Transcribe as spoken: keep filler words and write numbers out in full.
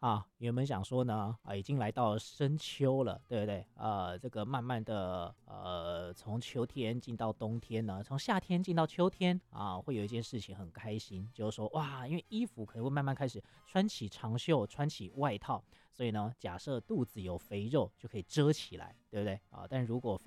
啊，原本想说呢，啊，已经来到深秋了，对不对？呃，这个慢慢的，呃，从秋天进到冬天呢，从夏天进到秋天啊，会有一件事情很开心，就是说，哇，因为衣服可能会慢慢开始穿起长袖，穿起外套，所以呢，假设肚子有肥肉就可以遮起来，对不对？啊，但如果